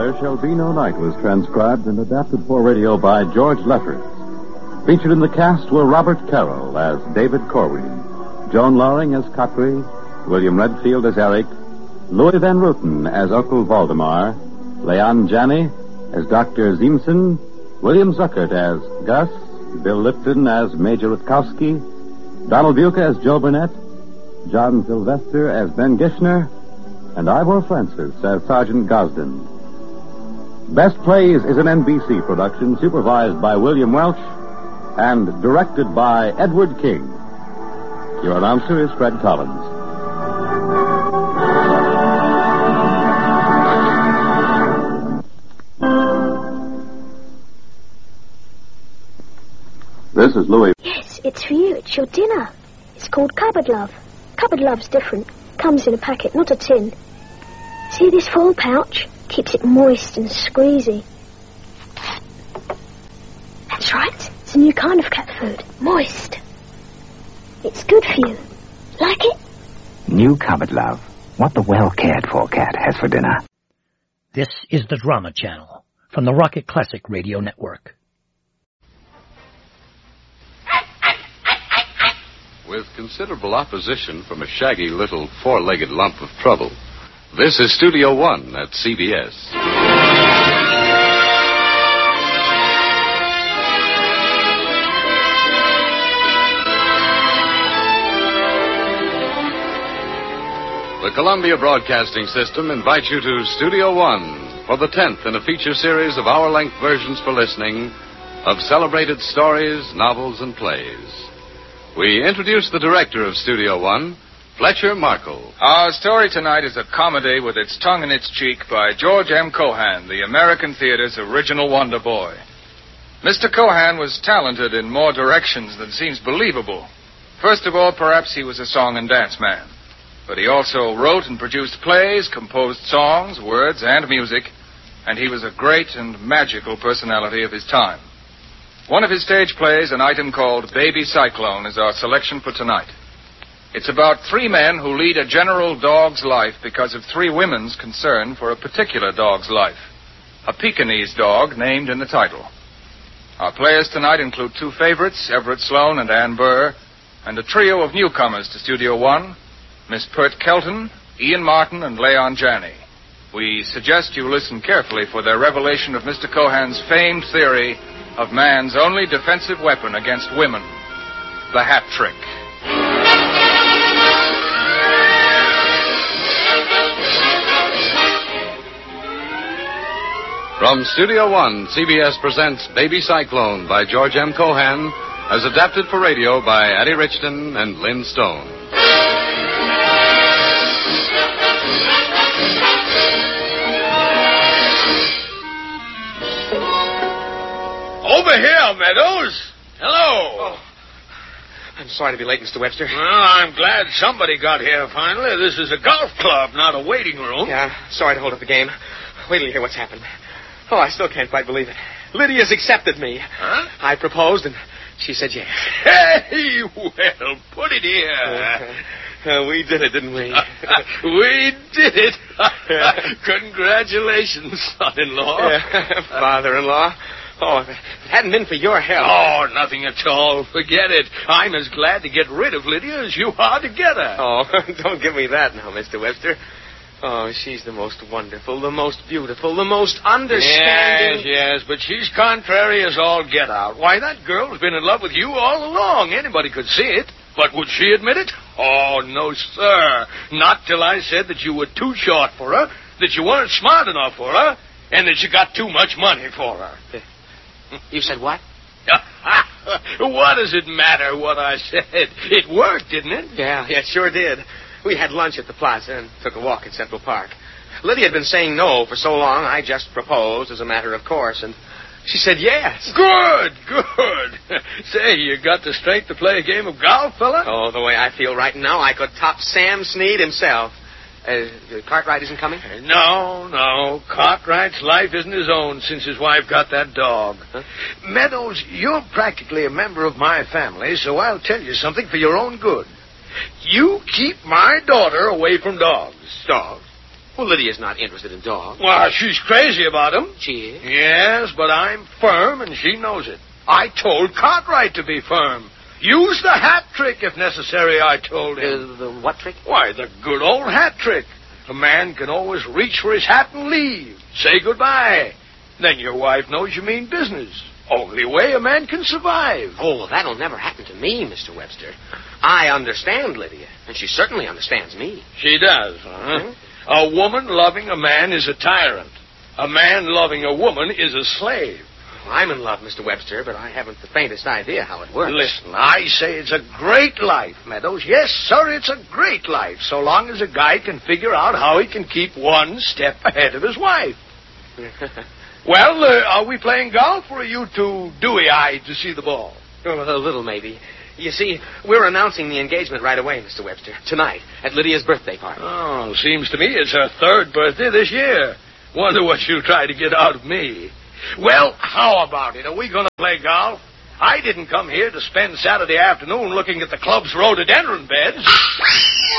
There Shall Be No Night was transcribed and adapted for radio by George Leffers. Featured in the cast were Robert Carroll as David Corwin, Joan Loring as Cotry, William Redfield as Eric, Louis Van Rooten as Uncle Valdemar, Leon Janney as Dr. Ziemsen, William Zuckert as Gus, Bill Lipton as Major Rutkowski, Donald Buca as Joe Burnett, John Sylvester as Ben Gishner, and Ivor Francis as Sergeant Gosden. Best Plays is an NBC production supervised by William Welch and directed by Edward King. Your announcer is Fred Collins. This is Louis. Yes, it's for you. It's your dinner. It's called Cupboard Love. Cupboard Love's different. Comes in a packet, not a tin. See this foil pouch? Keeps it moist and squeezy. That's right. It's a new kind of cat food. Moist. It's good for you. Like it? New Cupboard Love. What the well-cared-for cat has for dinner. This is the Drama Channel from the Rocket Classic Radio Network. With considerable opposition from a shaggy little four-legged lump of trouble, this is Studio One at CBS. The Columbia Broadcasting System invites you to Studio One for the 10th in a feature series of hour-length versions for listening of celebrated stories, novels, and plays. We introduce the director of Studio One, Fletcher Markle. Our story tonight is a comedy with its tongue in its cheek by George M. Cohan, the American theater's original wonder boy. Mr. Cohan was talented in more directions than seems believable. First of all, perhaps he was a song and dance man. But he also wrote and produced plays, composed songs, words, and music, and he was a great and magical personality of his time. One of his stage plays, an item called Baby Cyclone, is our selection for tonight. It's about three men who lead a general dog's life because of three women's concern for a particular dog's life. A Pekingese dog named in the title. Our players tonight include two favorites, Everett Sloane and Ann Burr, and a trio of newcomers to Studio One, Miss Pert Kelton, Ian Martin, and Leon Janney. We suggest you listen carefully for their revelation of Mr. Cohan's famed theory of man's only defensive weapon against women, the hat trick. From Studio One, CBS presents Baby Cyclone by George M. Cohan, as adapted for radio by Addie Richton and Lynn Stone. Over here, Meadows. Hello. Oh. I'm sorry to be late, Mr. Webster. Well, I'm glad somebody got here finally. This is a golf club, not a waiting room. Yeah, sorry to hold up the game. Wait till you hear what's happened. Oh, I still can't quite believe it. Lydia's accepted me. Huh? I proposed, and she said yes. Hey, well, put it here. We did it, didn't we? We did it. Congratulations, son-in-law. Father-in-law. Oh, if it hadn't been for your help. Oh, nothing at all. Forget it. I'm as glad to get rid of Lydia as you are to get her. Oh, don't give me that now, Mr. Webster. Oh, she's the most wonderful, the most beautiful, the most understanding. Yes, but she's contrary as all get out. Why, that girl's been in love with you all along. Anybody could see it. But would she admit it? Oh, no, sir. Not till I said that you were too short for her, that you weren't smart enough for her, and that you got too much money for her. You said what? What does it matter what I said? It worked, didn't it? Yeah, it sure did. We had lunch at the plaza and took a walk in Central Park. Lydia had been saying no for so long, I just proposed as a matter of course, and she said yes. Good. Say, you got the strength to play a game of golf, fella? Oh, the way I feel right now, I could top Sam Snead himself. Cartwright isn't coming? No. Cartwright's life isn't his own since his wife got that dog. Huh? Meadows, you're practically a member of my family, so I'll tell you something for your own good. You keep my daughter away from dogs. Dogs? Well, Lydia's not interested in dogs. Well, she's crazy about them. She is? Yes, but I'm firm, and she knows it. I told Cartwright to be firm. Use the hat trick if necessary, I told him. The what trick? Why, the good old hat trick. A man can always reach for his hat and leave. Say goodbye. Then your wife knows you mean business. Only way a man can survive. Oh, well, that'll never happen to me, Mr. Webster. I understand Lydia, and she certainly understands me. She does, huh? A woman loving a man is a tyrant. A man loving a woman is a slave. Well, I'm in love, Mr. Webster, but I haven't the faintest idea how it works. Listen, I say it's a great life, Meadows. Yes, sir, it's a great life, so long as a guy can figure out how he can keep one step ahead of his wife. Well, are we playing golf, or are you too dewy-eyed to see the ball? Oh, a little, maybe. You see, we're announcing the engagement right away, Mr. Webster. Tonight, at Lydia's birthday party. Oh, seems to me it's her third birthday this year. Wonder what she'll try to get out of me. Well, how about it? Are we going to play golf? I didn't come here to spend Saturday afternoon looking at the club's rhododendron beds.